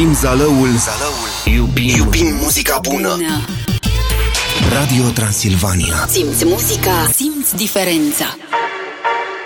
Oprim zalăul. Iubim muzica bună. Radio Transilvania. Simți muzica, simți diferența.